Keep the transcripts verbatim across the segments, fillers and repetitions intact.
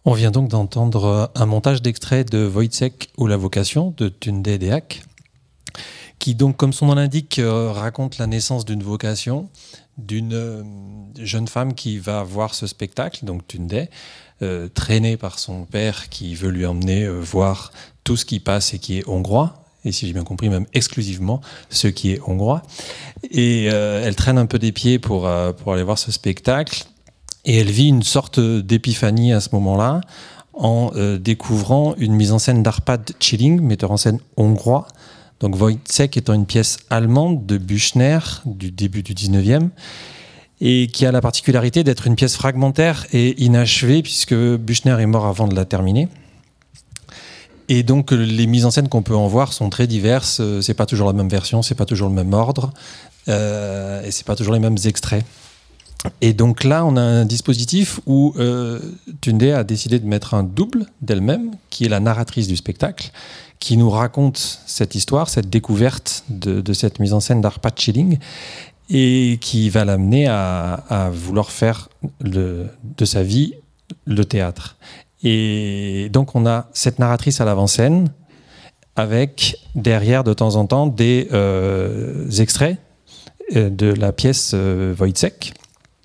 On vient donc d'entendre un montage d'extrait de Wojciech ou la vocation de Tunde Deák, qui donc, comme son nom l'indique, euh, raconte la naissance d'une vocation, d'une euh, jeune femme qui va voir ce spectacle, donc Tunde, euh, traînée par son père qui veut lui emmener euh, voir tout ce qui passe et qui est hongrois, et si j'ai bien compris, même exclusivement ce qui est hongrois. Et euh, elle traîne un peu des pieds pour, euh, pour aller voir ce spectacle. Et elle vit une sorte d'épiphanie à ce moment-là, en euh, découvrant une mise en scène d'Arpad Schilling, metteur en scène hongrois. Donc Wojciech étant une pièce allemande de Büchner du début du dix-neuvième, et qui a la particularité d'être une pièce fragmentaire et inachevée, puisque Büchner est mort avant de la terminer. Et donc les mises en scène qu'on peut en voir sont très diverses. C'est pas toujours la même version, c'est pas toujours le même ordre, euh, et c'est pas toujours les mêmes extraits. Et donc là, on a un dispositif où euh, Tunde a décidé de mettre un double d'elle-même, qui est la narratrice du spectacle, qui nous raconte cette histoire, cette découverte de, de cette mise en scène d'Arpad Schilling, et qui va l'amener à, à vouloir faire le, de sa vie le théâtre. Et donc on a cette narratrice à l'avant-scène, avec derrière de temps en temps des euh, extraits de la pièce euh, Wojciech.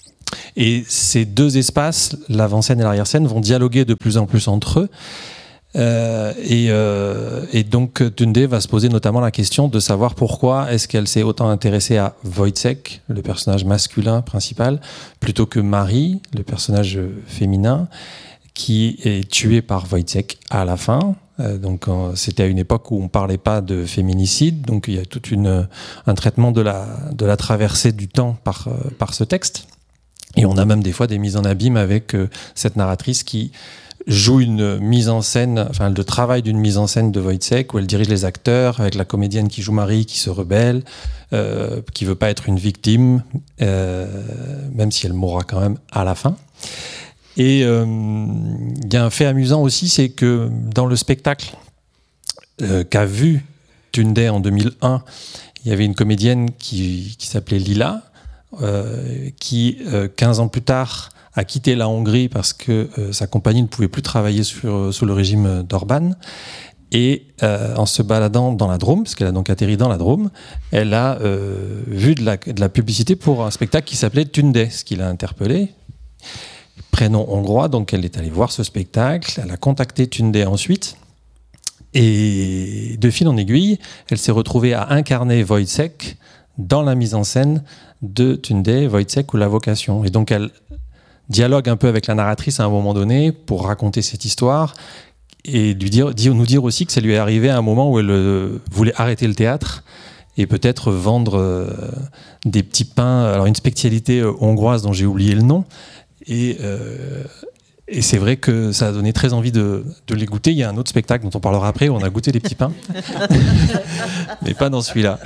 Et ces deux espaces, l'avant-scène et l'arrière-scène, vont dialoguer de plus en plus entre eux. Euh, et, euh, et donc Tunde va se poser notamment la question de savoir pourquoi est-ce qu'elle s'est autant intéressée à Wojciech, le personnage masculin principal, plutôt que Marie, le personnage féminin, qui est tué par Wojciech à la fin. Euh, donc euh, c'était à une époque où on ne parlait pas de féminicide, donc il y a tout une, un traitement de la, de la traversée du temps par, euh, par ce texte. Et on a même des fois des mises en abîme avec euh, cette narratrice qui joue une mise en scène, enfin le travail d'une mise en scène de Wojciech, où elle dirige les acteurs, avec la comédienne qui joue Marie, qui se rebelle, euh, qui veut pas être une victime, euh, même si elle mourra quand même à la fin. Et il euh, y a un fait amusant aussi, c'est que dans le spectacle euh, qu'a vu Tunde en deux mille un, il y avait une comédienne qui, qui s'appelait Lila, Euh, qui, euh, quinze ans plus tard, a quitté la Hongrie parce que euh, sa compagnie ne pouvait plus travailler sur, sous le régime d'Orban. Et euh, en se baladant dans la Drôme, parce qu'elle a donc atterri dans la Drôme, elle a euh, vu de la, de la publicité pour un spectacle qui s'appelait Tunde, ce qui l'a interpellée. Prénom hongrois, donc elle est allée voir ce spectacle, elle a contacté Tunde ensuite. Et de fil en aiguille, elle s'est retrouvée à incarner Wojciech dans la mise en scène de Tunde, Wojciech ou la vocation. Et donc elle dialogue un peu avec la narratrice à un moment donné pour raconter cette histoire et lui dire, dire, nous dire aussi que ça lui est arrivé à un moment où elle euh, voulait arrêter le théâtre et peut-être vendre euh, des petits pains, alors une spécialité euh, hongroise dont j'ai oublié le nom. Et, euh, et c'est vrai que ça a donné très envie de, de les goûter. Il y a un autre spectacle dont on parlera après où on a goûté des petits pains, mais pas dans celui-là.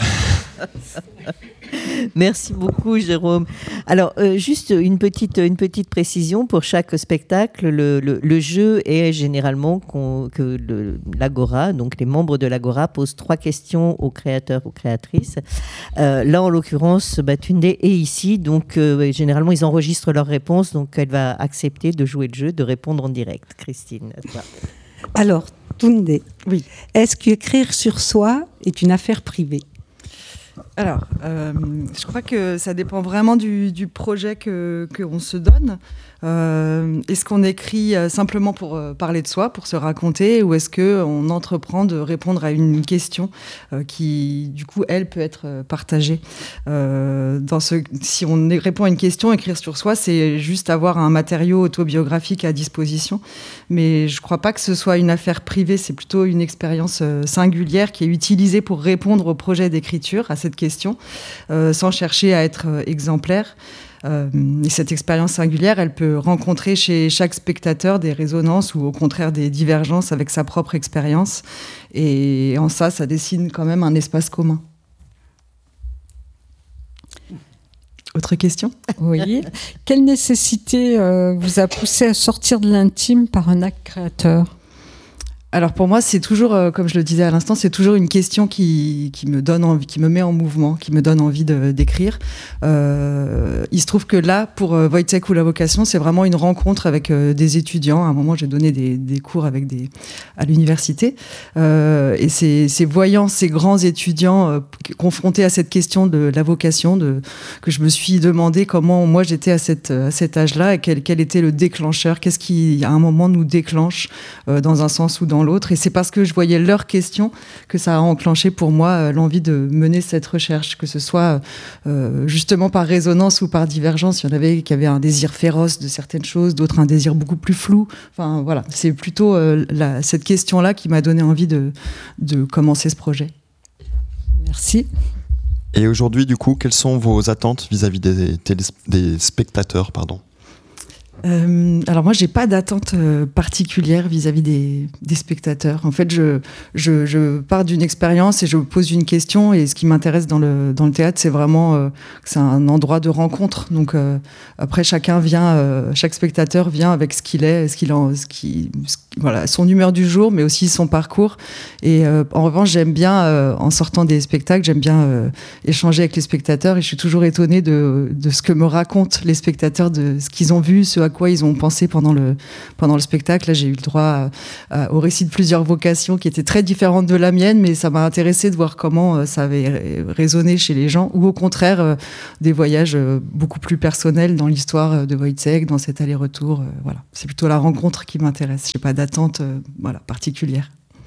Merci beaucoup, Jérôme. Alors, euh, juste une petite, une petite précision pour chaque spectacle. Le, le, le jeu est généralement qu'on, que le, l'Agora, donc les membres de l'Agora, posent trois questions aux créateurs, aux créatrices. Euh, là, en l'occurrence, bah, Tunde est ici, donc euh, généralement, ils enregistrent leurs réponses, donc elle va accepter de jouer le jeu, de répondre en direct. Christine, toi. Alors, Tunde, oui. Est-ce qu'écrire sur soi est une affaire privée ? Alors, euh, je crois que ça dépend vraiment du, du projet que, qu'on se donne. Euh, est-ce qu'on écrit simplement pour euh, parler de soi, pour se raconter, ou est-ce qu'on entreprend de répondre à une question euh, qui, du coup, elle, peut être partagée euh, dans ce, si on répond à une question, écrire sur soi, c'est juste avoir un matériau autobiographique à disposition. Mais je ne crois pas que ce soit une affaire privée, c'est plutôt une expérience euh, singulière qui est utilisée pour répondre au projet d'écriture, à cette question, euh, sans chercher à être euh, exemplaire. Euh, et cette expérience singulière, elle peut rencontrer chez chaque spectateur des résonances ou au contraire des divergences avec sa propre expérience. Et en ça, ça dessine quand même un espace commun. Autre question ? Oui. Quelle nécessité euh, vous a poussé à sortir de l'intime par un acte créateur ? Alors pour moi, c'est toujours, euh, comme je le disais à l'instant, c'est toujours une question qui, qui me donne envie, qui me met en mouvement, qui me donne envie de, d'écrire. Euh, il se trouve que là, pour euh, Wojciech ou la vocation, c'est vraiment une rencontre avec euh, des étudiants. À un moment, j'ai donné des, des cours avec des, à l'université. Euh, et c'est, c'est voyant ces grands étudiants euh, confrontés à cette question de la vocation, de, que je me suis demandé comment moi j'étais à, cette, à cet âge-là et quel, quel était le déclencheur, qu'est-ce qui, à un moment, nous déclenche euh, dans un sens ou dans l'autre. Et c'est parce que je voyais leurs questions que ça a enclenché pour moi euh, l'envie de mener cette recherche, que ce soit euh, justement par résonance ou par divergence. Il y en avait qui avaient un désir féroce de certaines choses, d'autres un désir beaucoup plus flou. Enfin voilà, c'est plutôt euh, la, cette question-là qui m'a donné envie de, de commencer ce projet. Merci. Et aujourd'hui, du coup, quelles sont vos attentes vis-à-vis des, télés- des spectateurs, pardon ? Euh, alors moi, j'ai pas d'attente euh, particulière vis-à-vis des, des spectateurs. En fait, je, je, je pars d'une expérience et je pose une question. Et ce qui m'intéresse dans le, dans le théâtre, c'est vraiment euh, que c'est un endroit de rencontre. Donc euh, après, chacun vient, euh, chaque spectateur vient avec ce qu'il est, ce qu'il en, ce qui, ce, voilà, son humeur du jour, mais aussi son parcours. Et euh, en revanche, j'aime bien, euh, en sortant des spectacles, j'aime bien euh, échanger avec les spectateurs. Et je suis toujours étonnée de, de ce que me racontent les spectateurs, de ce qu'ils ont vu, ce à quoi ils ont pensé pendant le, pendant le spectacle. Là, j'ai eu le droit à, à, au récit de plusieurs vocations qui étaient très différentes de la mienne, mais ça m'a intéressé de voir comment euh, ça avait résonné chez les gens, ou au contraire, euh, des voyages euh, beaucoup plus personnels dans l'histoire de Wojciech, dans cet aller-retour. Euh, voilà. C'est plutôt la rencontre qui m'intéresse. Je n'ai pas d'attente euh, voilà, particulière.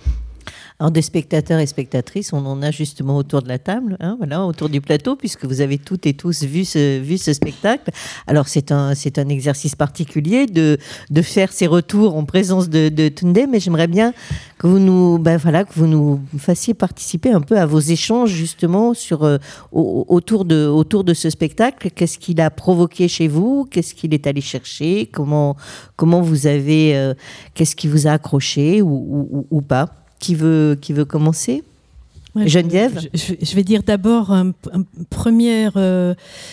Alors, des spectateurs et spectatrices, on en a justement autour de la table, hein, voilà, autour du plateau, puisque vous avez toutes et tous vu ce, vu ce spectacle. Alors, c'est un, c'est un exercice particulier de, de faire ces retours en présence de, de Tunde, mais j'aimerais bien que vous nous, ben voilà, que vous nous fassiez participer un peu à vos échanges, justement, sur, euh, autour, de, autour de ce spectacle. Qu'est-ce qu'il a provoqué chez vous ? Qu'est-ce qu'il est allé chercher ? Comment, comment vous avez, euh, qu'est-ce qui vous a accroché ou, ou, ou pas ? Qui veut, qui veut commencer ? ouais, Geneviève ? je, je, je vais dire d'abord une un première, euh,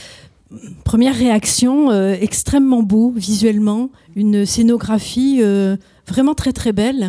première réaction, euh, extrêmement beau visuellement, une scénographie euh, vraiment très très belle.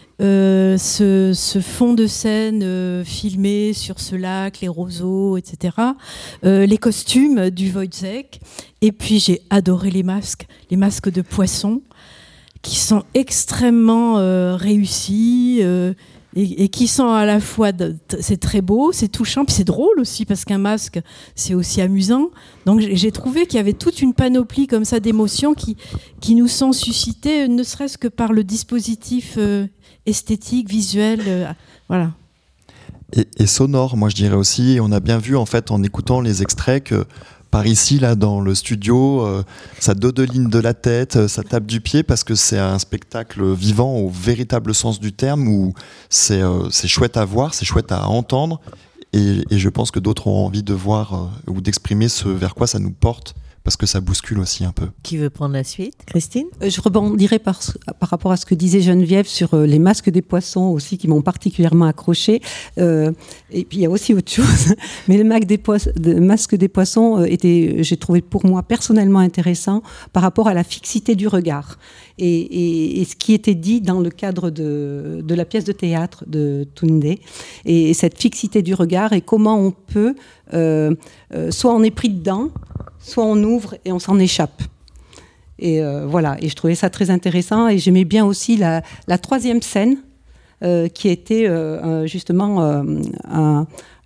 Euh, ce, ce fond de scène euh, filmé sur ce lac, les roseaux, et cetera. Euh, les costumes du Wojciech. Et puis j'ai adoré les masques, les masques de poissons, qui sont extrêmement euh, réussis euh, et, et qui sont à la fois, de, c'est très beau, c'est touchant, puis c'est drôle aussi, parce qu'un masque, c'est aussi amusant. Donc j'ai trouvé qu'il y avait toute une panoplie comme ça d'émotions qui, qui nous sont suscitées, ne serait-ce que par le dispositif euh, esthétique, visuel, euh, voilà. Et, et sonore, moi je dirais aussi, on a bien vu en fait en écoutant les extraits que par ici, là, dans le studio, euh, ça dodeline de la tête, ça tape du pied, parce que c'est un spectacle vivant au véritable sens du terme, où c'est, euh, c'est chouette à voir, c'est chouette à entendre, et, et je pense que d'autres ont envie de voir euh, ou d'exprimer ce vers quoi ça nous porte, parce que ça bouscule aussi un peu. Qui veut prendre la suite ? Christine ? Je rebondirai par, par rapport à ce que disait Geneviève sur euh, les masques des poissons aussi, qui m'ont particulièrement accroché. Euh, et puis il y a aussi autre chose. Mais le masque des, poissons, le masque des poissons euh, était, j'ai trouvé pour moi personnellement intéressant par rapport à la fixité du regard. Et, et, et ce qui était dit dans le cadre de, de la pièce de théâtre de Tunde. Et, et cette fixité du regard et comment on peut, euh, euh, soit on est pris dedans, soit on ouvre et on s'en échappe. Et euh, voilà, et je trouvais ça très intéressant. Et j'aimais bien aussi la, la troisième scène, euh, qui était euh, justement euh, un,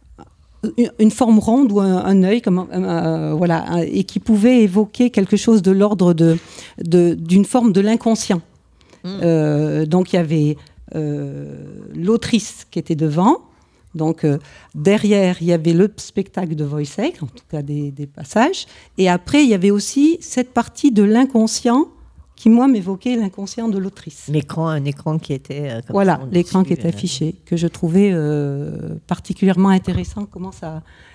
une forme ronde ou un, un œil, comme, euh, voilà, un, et qui pouvait évoquer quelque chose de l'ordre de, de, d'une forme de l'inconscient. Mmh. Euh, donc il y avait euh, l'autrice qui était devant. Donc, euh, derrière, il y avait le spectacle de Wojciech, en tout cas des, des passages. Et après, il y avait aussi cette partie de l'inconscient qui, moi, m'évoquait l'inconscient de l'autrice. L'écran, un écran qui était... Euh, comme voilà, ça, l'écran dessus, qui était euh... affiché, que je trouvais euh, particulièrement intéressant, comment ça,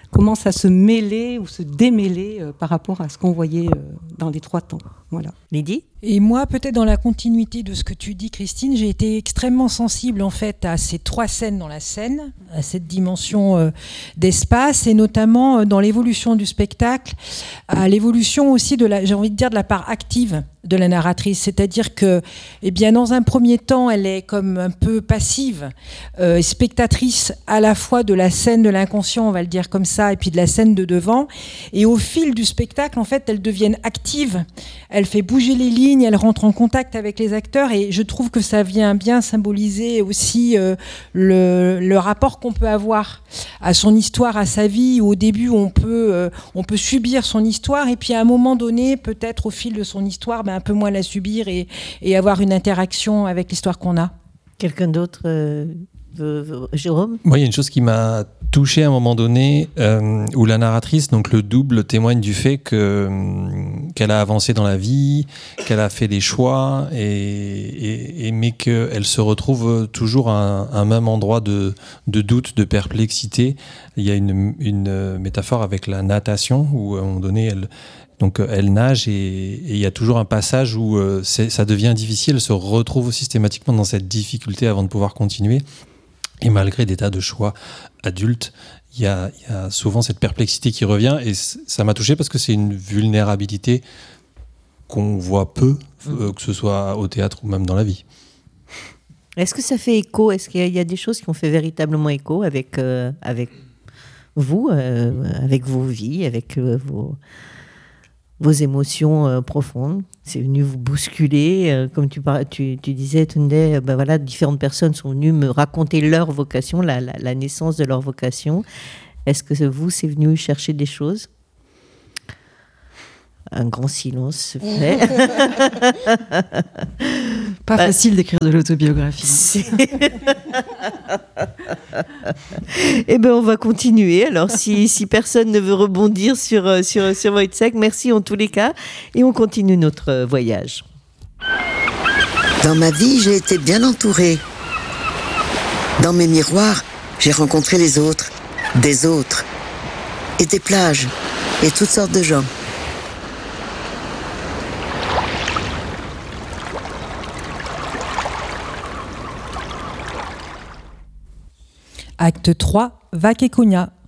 commence à se mêler ou se démêler euh, par rapport à ce qu'on voyait euh, dans les trois temps. Voilà. Lydie ? Et moi, peut-être dans la continuité de ce que tu dis, Christine, j'ai été extrêmement sensible en fait à ces trois scènes dans la scène, à cette dimension euh, d'espace, et notamment euh, dans l'évolution du spectacle, à l'évolution aussi de la, j'ai envie de dire, de la part active de la narratrice, c'est-à-dire que, eh bien, dans un premier temps, elle est comme un peu passive, euh, spectatrice à la fois de la scène de l'inconscient, on va le dire comme ça, et puis de la scène de devant, et au fil du spectacle, en fait, elle devient active, elle fait bouger les lignes, elle rentre en contact avec les acteurs, et je trouve que ça vient bien symboliser aussi euh, le, le rapport qu'on peut avoir à son histoire, à sa vie, où au début, on peut, euh, on peut subir son histoire, et puis à un moment donné, peut-être au fil de son histoire, ben, un peu moins la subir et, et avoir une interaction avec l'histoire qu'on a. Quelqu'un d'autre euh, veut, veut, Jérôme ? Moi, il y a une chose qui m'a touché à un moment donné, euh, où la narratrice, donc le double, témoigne du fait que, qu'elle a avancé dans la vie, qu'elle a fait des choix, et, et, et, mais qu'elle se retrouve toujours à un, à un même endroit de, de doute, de perplexité. Il y a une, une métaphore avec la natation, où à un moment donné, elle... Donc elle nage et il y a toujours un passage où euh, c'est, ça devient difficile, elle se retrouve systématiquement dans cette difficulté avant de pouvoir continuer. Et malgré des tas de choix adultes, il y a, il y a souvent cette perplexité qui revient, et c- ça m'a touché parce que c'est une vulnérabilité qu'on voit peu, euh, que ce soit au théâtre ou même dans la vie. Est-ce que ça fait écho ? Est-ce qu'il y a, il y a des choses qui ont fait véritablement écho avec, euh, avec vous, euh, avec vos vies, avec euh, vos... vos émotions euh, profondes, c'est venu vous bousculer, euh, comme tu, par, tu, tu disais, Tunde, euh, ben voilà, différentes personnes sont venues me raconter leur vocation, la, la, la naissance de leur vocation. Est-ce que vous, c'est venu chercher des choses ? Un grand silence se fait. Pas Bah, facile d'écrire de l'autobiographie. C'est... Eh bien, on va continuer. Alors, si, si personne ne veut rebondir sur, sur, sur Wojciech, merci en tous les cas. Et on continue notre voyage. Dans ma vie, j'ai été bien entourée. Dans mes miroirs, j'ai rencontré les autres, des autres, et des plages, et toutes sortes de gens. Acte trois, Vaqueconia.